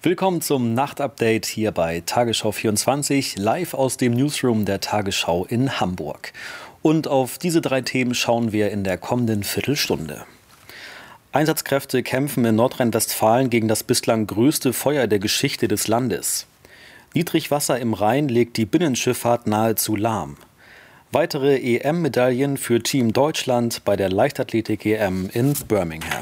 Willkommen zum Nachtupdate hier bei Tagesschau 24, live aus dem Newsroom der Tagesschau in Hamburg. Und auf diese 3 Themen schauen wir in der kommenden Viertelstunde. Einsatzkräfte kämpfen in Nordrhein-Westfalen gegen das bislang größte Feuer der Geschichte des Landes. Niedrigwasser im Rhein legt die Binnenschifffahrt nahezu lahm. Weitere EM-Medaillen für Team Deutschland bei der Leichtathletik-EM in Birmingham.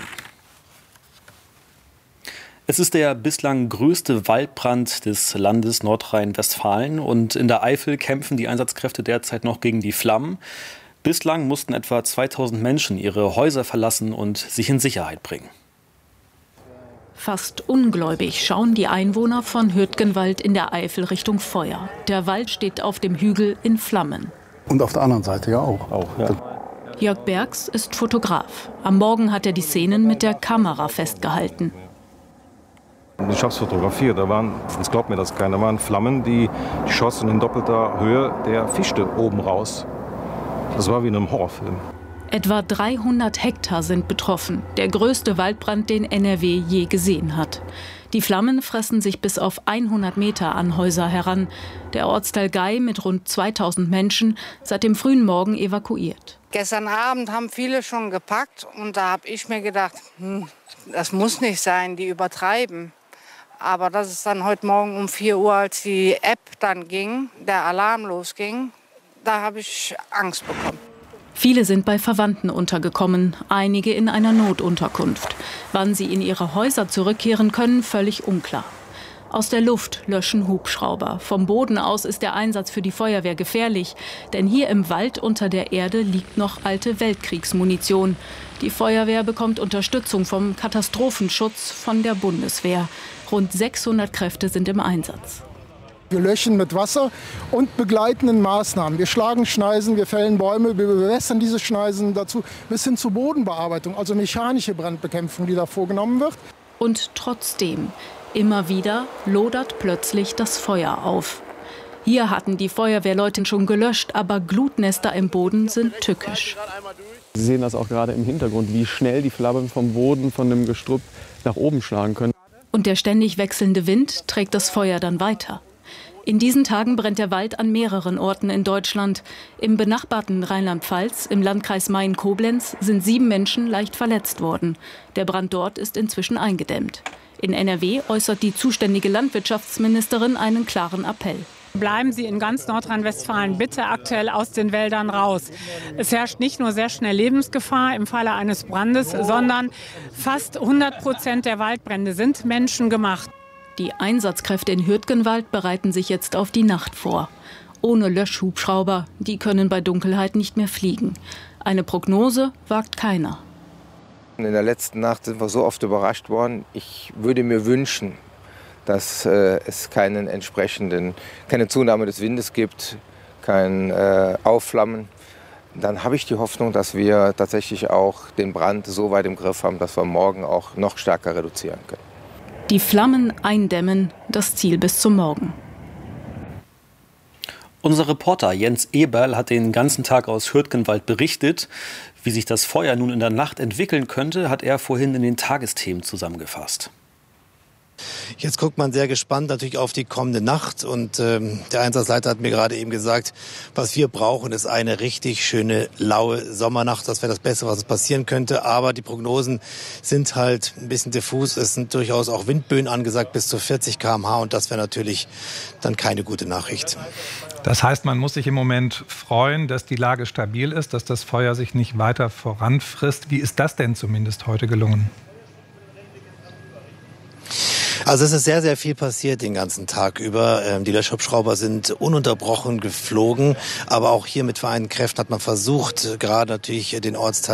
Es ist der bislang größte Waldbrand des Landes Nordrhein-Westfalen und in der Eifel kämpfen die Einsatzkräfte derzeit noch gegen die Flammen. Bislang mussten etwa 2000 Menschen ihre Häuser verlassen und sich in Sicherheit bringen. Fast ungläubig schauen die Einwohner von Hürtgenwald in der Eifel Richtung Feuer. Der Wald steht auf dem Hügel in Flammen. Und auf der anderen Seite ja auch. Ja. Jörg Bergs ist Fotograf. Am Morgen hat er die Szenen mit der Kamera festgehalten. Ich habe es fotografiert. Das glaubt mir das keiner, waren Flammen, die schossen in doppelter Höhe der Fichte oben raus. Das war wie in einem Horrorfilm. Etwa 300 Hektar sind betroffen. Der größte Waldbrand, den NRW je gesehen hat. Die Flammen fressen sich bis auf 100 Meter an Häuser heran. Der Ortsteil Gei mit rund 2000 Menschen seit dem frühen Morgen evakuiert. Gestern Abend haben viele schon gepackt und da habe ich mir gedacht, das muss nicht sein, die übertreiben. Aber das ist dann heute Morgen um 4 Uhr, als die App dann ging, der Alarm losging, da habe ich Angst bekommen. Viele sind bei Verwandten untergekommen, einige in einer Notunterkunft. Wann sie in ihre Häuser zurückkehren können, völlig unklar. Aus der Luft löschen Hubschrauber. Vom Boden aus ist der Einsatz für die Feuerwehr gefährlich. Denn hier im Wald unter der Erde liegt noch alte Weltkriegsmunition. Die Feuerwehr bekommt Unterstützung vom Katastrophenschutz von der Bundeswehr. Rund 600 Kräfte sind im Einsatz. Wir löschen mit Wasser und begleitenden Maßnahmen. Wir schlagen Schneisen, wir fällen Bäume, wir bewässern diese Schneisen dazu bis hin zur Bodenbearbeitung, also mechanische Brandbekämpfung, die da vorgenommen wird. Und trotzdem, immer wieder lodert plötzlich das Feuer auf. Hier hatten die Feuerwehrleute schon gelöscht, aber Glutnester im Boden sind tückisch. Sie sehen das auch gerade im Hintergrund, wie schnell die Flammen vom Boden, von dem Gestrüpp nach oben schlagen können. Und der ständig wechselnde Wind trägt das Feuer dann weiter. In diesen Tagen brennt der Wald an mehreren Orten in Deutschland. Im benachbarten Rheinland-Pfalz, im Landkreis Main-Koblenz, sind 7 Menschen leicht verletzt worden. Der Brand dort ist inzwischen eingedämmt. In NRW äußert die zuständige Landwirtschaftsministerin einen klaren Appell. Bleiben Sie in ganz Nordrhein-Westfalen bitte aktuell aus den Wäldern raus. Es herrscht nicht nur sehr schnell Lebensgefahr im Falle eines Brandes, sondern fast 100% der Waldbrände sind menschengemacht. Die Einsatzkräfte in Hürtgenwald bereiten sich jetzt auf die Nacht vor. Ohne Löschhubschrauber, die können bei Dunkelheit nicht mehr fliegen. Eine Prognose wagt keiner. In der letzten Nacht sind wir so oft überrascht worden. Ich würde mir wünschen, dass es keine Zunahme des Windes gibt, kein Aufflammen. Dann habe ich die Hoffnung, dass wir tatsächlich auch den Brand so weit im Griff haben, dass wir morgen auch noch stärker reduzieren können. Die Flammen eindämmen, das Ziel bis zum Morgen. Unser Reporter Jens Eberl hat den ganzen Tag aus Hürtgenwald berichtet. Wie sich das Feuer nun in der Nacht entwickeln könnte, hat er vorhin in den Tagesthemen zusammengefasst. Jetzt guckt man sehr gespannt natürlich auf die kommende Nacht und der Einsatzleiter hat mir gerade eben gesagt, was wir brauchen, ist eine richtig schöne, laue Sommernacht. Das wäre das Beste, was passieren könnte, aber die Prognosen sind halt ein bisschen diffus. Es sind durchaus auch Windböen angesagt bis zu 40 km/h und das wäre natürlich dann keine gute Nachricht. Das heißt, man muss sich im Moment freuen, dass die Lage stabil ist, dass das Feuer sich nicht weiter voranfrisst. Wie ist das denn zumindest heute gelungen? Also es ist sehr, sehr viel passiert den ganzen Tag über. Die Löschhubschrauber sind ununterbrochen geflogen, aber auch hier mit vereinten Kräften hat man versucht, gerade natürlich den Ortsteil